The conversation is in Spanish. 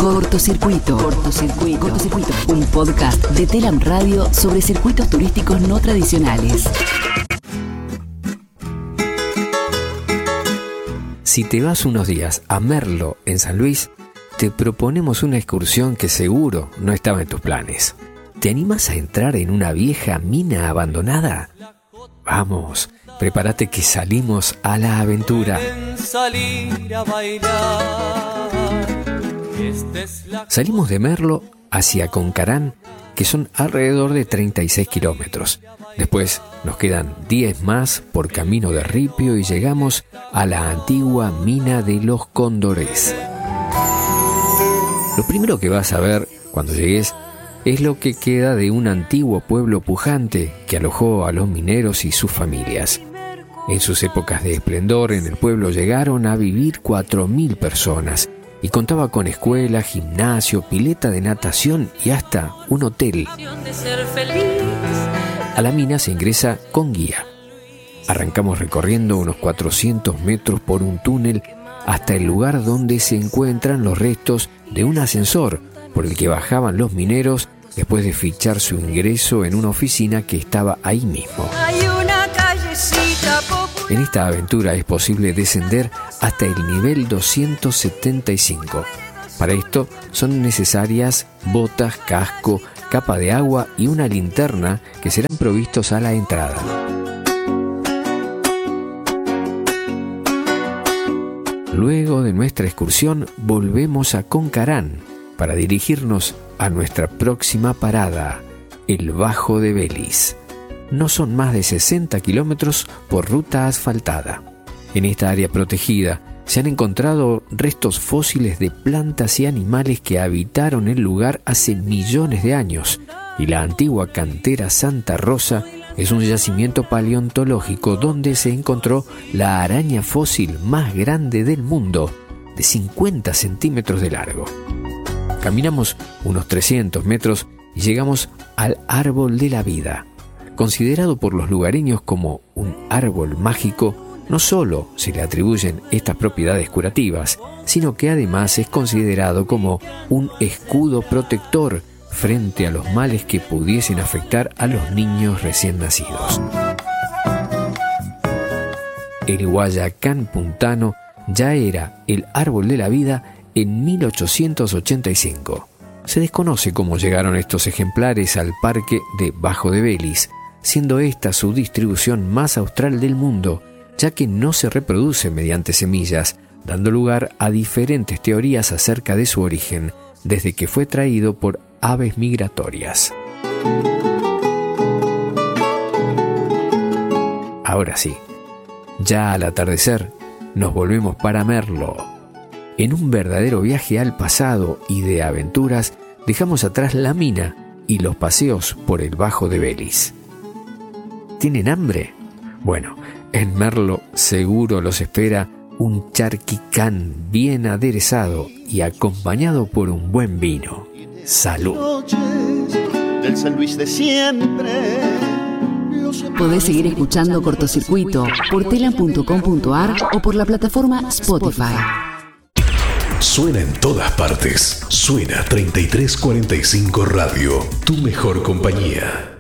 Cortocircuito. Un podcast de Telam Radio sobre circuitos turísticos no tradicionales. Si te vas unos días a Merlo, en San Luis, te proponemos una excursión que seguro no estaba en tus planes. ¿Te animas a entrar en una vieja mina abandonada? Vamos, prepárate que salimos a la aventura. Salimos de Merlo hacia Concarán, que son alrededor de 36 kilómetros. Después nos quedan 10 más por camino de ripio y llegamos a la antigua mina de los Cóndores. Lo primero que vas a ver cuando llegues es lo que queda de un antiguo pueblo pujante que alojó a los mineros y sus familias. En sus épocas de esplendor, en el pueblo llegaron a vivir 4.000 personas y contaba con escuela, gimnasio, pileta de natación y hasta un hotel. A la mina se ingresa con guía. Arrancamos recorriendo unos 400 metros por un túnel hasta el lugar donde se encuentran los restos de un ascensor por el que bajaban los mineros después de fichar su ingreso en una oficina que estaba ahí mismo. En esta aventura es posible descender hasta el nivel 275. Para esto son necesarias botas, casco, capa de agua y una linterna que serán provistos a la entrada. Luego de nuestra excursión volvemos a Concarán para dirigirnos a nuestra próxima parada, el Bajo de Belis. No son más de 60 kilómetros por ruta asfaltada. En esta área protegida se han encontrado restos fósiles de plantas y animales que habitaron el lugar hace millones de años, y la antigua cantera Santa Rosa es un yacimiento paleontológico donde se encontró la araña fósil más grande del mundo, de 50 centímetros de largo. Caminamos unos 300 metros y llegamos al Árbol de la Vida. Considerado por los lugareños como un árbol mágico, no solo se le atribuyen estas propiedades curativas, sino que además es considerado como un escudo protector frente a los males que pudiesen afectar a los niños recién nacidos. El Guayacán puntano ya era el Árbol de la Vida en 1885. Se desconoce cómo llegaron estos ejemplares al parque de Bajo de Belis, siendo esta su distribución más austral del mundo, ya que no se reproduce mediante semillas, dando lugar a diferentes teorías acerca de su origen, desde que fue traído por aves migratorias. Ahora sí, ya al atardecer, nos volvemos para Merlo. En un verdadero viaje al pasado y de aventuras, dejamos atrás la mina y los paseos por el Bajo de Belis. ¿Tienen hambre? Bueno, en Merlo seguro los espera un charquicán bien aderezado y acompañado por un buen vino. ¡Salud! Del San Luis de siempre. Podés seguir escuchando Cortocircuito por telam.com.ar o por la plataforma Spotify. Suena en todas partes. Suena 3345 Radio, tu mejor compañía.